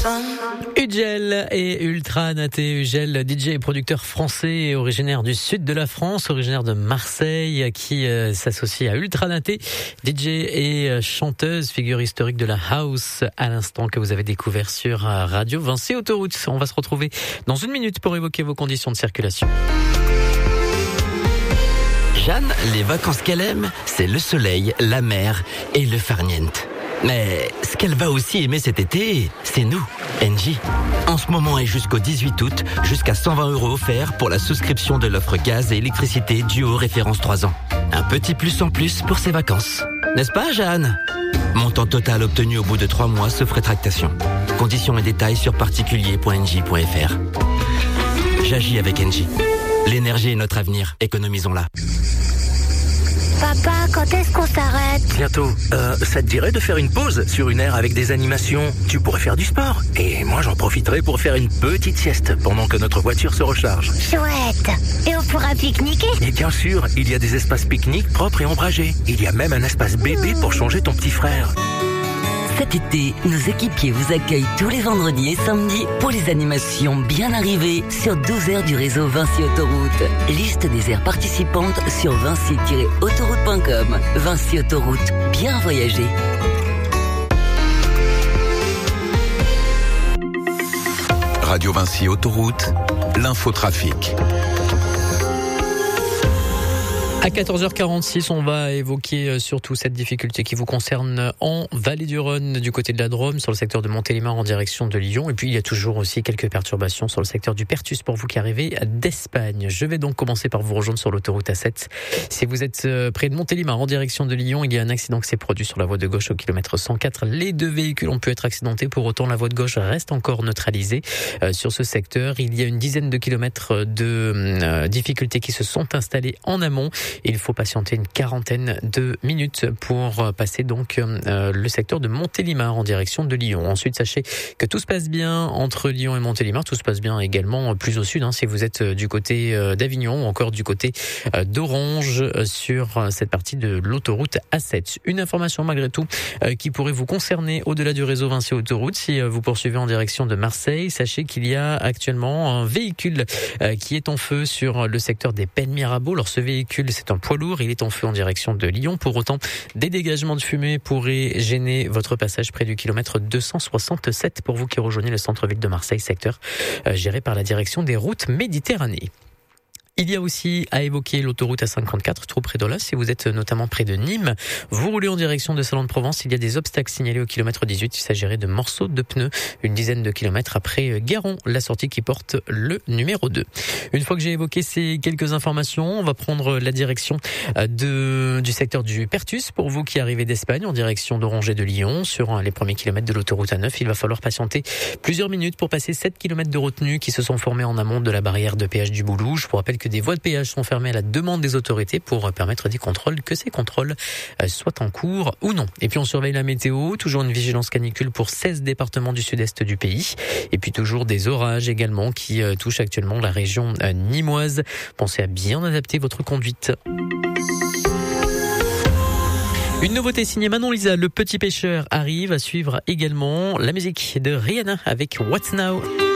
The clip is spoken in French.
Ugel et Ultra Naté. Ugel, DJ et producteur français originaire du sud de la France, originaire de Marseille, qui s'associe à Ultra Naté, DJ et chanteuse, figure historique de la house à l'instant que vous avez découvert sur Radio Vinci Autoroute. On va se retrouver dans une minute pour évoquer vos conditions de circulation. Jeanne, les vacances qu'elle aime, c'est le soleil, la mer et le farniente. Mais ce qu'elle va aussi aimer cet été, c'est nous, Engie. En ce moment et jusqu'au 18 août, jusqu'à 120 € offerts pour la souscription de l'offre gaz et électricité Duo référence 3 ans. Un petit plus en plus pour ses vacances. N'est-ce pas, Jeanne ? Montant total obtenu au bout de 3 mois sauf rétractation. Conditions et détails sur particulier.engie.fr. J'agis avec Engie. L'énergie est notre avenir, économisons-la. Papa, quand est-ce qu'on s'arrête ? Bientôt. Ça te dirait de faire une pause sur une aire avec des animations ? Tu pourrais faire du sport. Et moi, j'en profiterai pour faire une petite sieste pendant que notre voiture se recharge. Chouette. Et on pourra pique-niquer ? Et bien sûr, il y a des espaces pique-nique propres et ombragés. Il y a même un espace bébé pour changer ton petit frère. Cet été, nos équipiers vous accueillent tous les vendredis et samedis pour les animations bien arrivées sur 12 aires du réseau Vinci Autoroute. Liste des aires participantes sur vinci-autoroute.com. Vinci Autoroute, bien voyager. Radio Vinci Autoroute, l'infotrafic. À 14h46, on va évoquer surtout cette difficulté qui vous concerne en Vallée du Rhône, du côté de la Drôme, sur le secteur de Montélimar en direction de Lyon. Et puis, il y a toujours aussi quelques perturbations sur le secteur du Perthus pour vous qui arrivez d'Espagne. Je vais donc commencer par vous rejoindre sur l'autoroute A7. Si vous êtes près de Montélimar en direction de Lyon, il y a un accident qui s'est produit sur la voie de gauche au kilomètre 104. Les 2 véhicules ont pu être accidentés. Pour autant, la voie de gauche reste encore neutralisée. Sur ce secteur, il y a une dizaine de kilomètres de difficultés qui se sont installées en amont. Il faut patienter une quarantaine de minutes pour passer donc le secteur de Montélimar en direction de Lyon. Ensuite, sachez que tout se passe bien entre Lyon et Montélimar. Tout se passe bien également plus au sud, si vous êtes du côté d'Avignon ou encore du côté d'Orange sur cette partie de l'autoroute A7. Une information malgré tout qui pourrait vous concerner au-delà du réseau Vinci Autoroute. Si vous poursuivez en direction de Marseille, sachez qu'il y a actuellement un véhicule qui est en feu sur le secteur des Pennes Mirabeau. Alors ce véhicule, c'est un poids lourd, il est en feu en direction de Lyon. Pour autant, des dégagements de fumée pourraient gêner votre passage près du kilomètre 267 pour vous qui rejoignez le centre-ville de Marseille, secteur géré par la direction des routes Méditerranée. Il y a aussi à évoquer l'autoroute A54, trop près d'Olas. Si vous êtes notamment près de Nîmes, vous roulez en direction de Salon de Provence. Il y a des obstacles signalés au kilomètre 18. Il s'agirait de morceaux de pneus, une dizaine de kilomètres après Guéron, la sortie qui porte le numéro 2. Une fois que j'ai évoqué ces quelques informations, on va prendre la direction du secteur du Perthus. Pour vous qui arrivez d'Espagne en direction d'Orange et de Lyon, sur les premiers kilomètres de l'autoroute A9, il va falloir patienter plusieurs minutes pour passer 7 kilomètres de retenue qui se sont formés en amont de la barrière de péage du Boulou. Je vous rappelle que des voies de péage sont fermées à la demande des autorités pour permettre des contrôles, que ces contrôles soient en cours ou non. Et puis on surveille la météo, toujours une vigilance canicule pour 16 départements du sud-est du pays. Et puis toujours des orages également qui touchent actuellement la région nîmoise. Pensez à bien adapter votre conduite. Une nouveauté signée Manon Lisa, Le Petit Pêcheur arrive. À suivre également la musique de Rihanna avec What's Now.